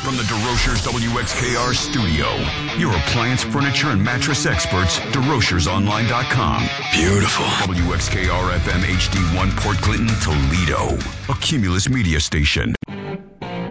From the DeRocher's WXKR studio, your appliance, furniture, and mattress experts, DeRochersOnline.com. Beautiful. WXKR FM HD1 Port Clinton, Toledo. A Cumulus media station.